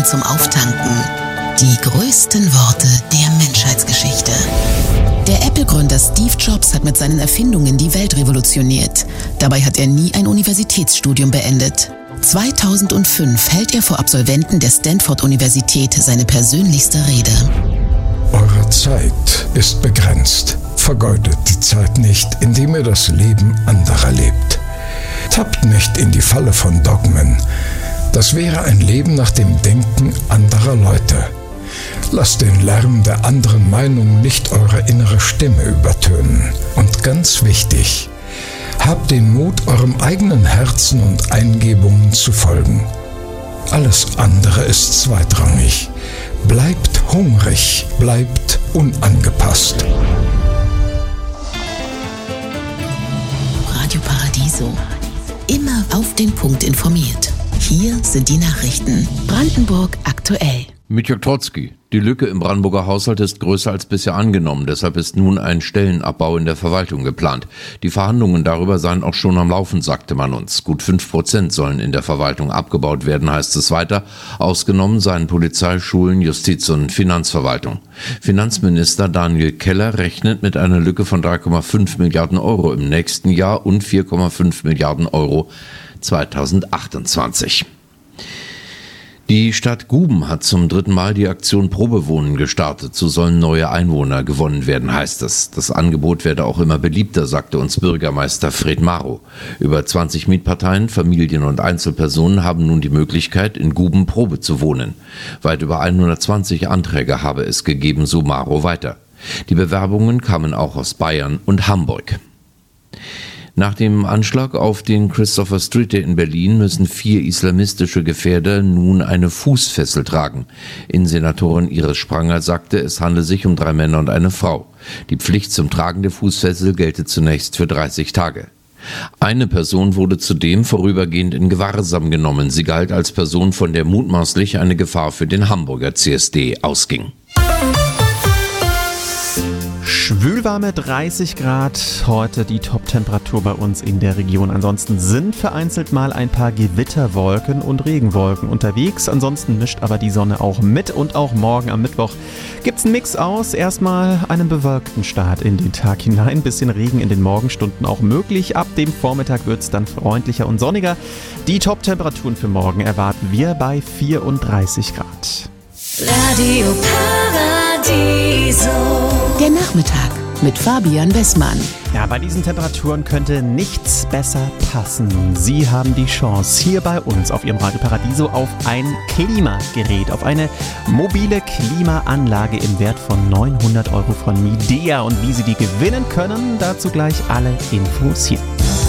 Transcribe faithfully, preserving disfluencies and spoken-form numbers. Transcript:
Station zum Auftanken. Die größten Worte der Menschheitsgeschichte. Der Apple-Gründer Steve Jobs hat mit seinen Erfindungen die Welt revolutioniert. Dabei hat er nie ein Universitätsstudium beendet. zweitausendfünf hält er vor Absolventen der Stanford-Universität seine persönlichste Rede. Eure Zeit ist begrenzt. Vergeudet die Zeit nicht, indem ihr das Leben anderer lebt. Tappt nicht in die Falle von Dogmen. Das wäre ein Leben nach dem Denken anderer Leute. Lasst den Lärm der anderen Meinung nicht eure innere Stimme übertönen. Und ganz wichtig, habt den Mut, eurem eigenen Herzen und Eingebungen zu folgen. Alles andere ist zweitrangig. Bleibt hungrig, bleibt unangepasst. Radio Paradiso. Immer auf den Punkt informiert. Hier sind die Nachrichten. Brandenburg aktuell. Mit Jörg Trotzki. Die Lücke im Brandenburger Haushalt ist größer als bisher angenommen. Deshalb ist nun ein Stellenabbau in der Verwaltung geplant. Die Verhandlungen darüber seien auch schon am Laufen, sagte man uns. Gut fünf Prozent sollen in der Verwaltung abgebaut werden, heißt es weiter. Ausgenommen seien Polizei, Schulen, Justiz und Finanzverwaltung. Finanzminister Daniel Keller rechnet mit einer Lücke von drei Komma fünf Milliarden Euro im nächsten Jahr und vier Komma fünf Milliarden Euro zweitausendachtundzwanzig. Die Stadt Guben hat zum dritten Mal die Aktion Probewohnen gestartet. So sollen neue Einwohner gewonnen werden, heißt es. Das Angebot werde auch immer beliebter, sagte uns Bürgermeister Fred Marow. Über zwanzig Mietparteien, Familien und Einzelpersonen haben nun die Möglichkeit, in Guben Probe zu wohnen. Weit über hundertzwanzig Anträge habe es gegeben, so Marow weiter. Die Bewerbungen kamen auch aus Bayern und Hamburg. Nach dem Anschlag auf den Christopher Street Day in Berlin müssen vier islamistische Gefährder nun eine Fußfessel tragen. Innensenatorin Iris Spranger sagte, es handle sich um drei Männer und eine Frau. Die Pflicht zum Tragen der Fußfessel gelte zunächst für dreißig Tage. Eine Person wurde zudem vorübergehend in Gewahrsam genommen. Sie galt als Person, von der mutmaßlich eine Gefahr für den Hamburger C S D ausging. Schwülwarme dreißig Grad, heute die Top-Temperatur bei uns in der Region. Ansonsten sind vereinzelt mal ein paar Gewitterwolken und Regenwolken unterwegs. Ansonsten mischt aber die Sonne auch mit und auch morgen am Mittwoch gibt's einen Mix aus. Erstmal einen bewölkten Start in den Tag hinein, bisschen Regen in den Morgenstunden auch möglich. Ab dem Vormittag wird's dann freundlicher und sonniger. Die Top-Temperaturen für morgen erwarten wir bei vierunddreißig Grad. Radio Paradiso. Der Nachmittag mit Fabian Bessmann. Ja, bei diesen Temperaturen könnte nichts besser passen. Sie haben die Chance, hier bei uns auf Ihrem Radio Paradiso auf ein Klimagerät, auf eine mobile Klimaanlage im Wert von neunhundert Euro von Midea. Und wie Sie die gewinnen können, dazu gleich alle Infos hier.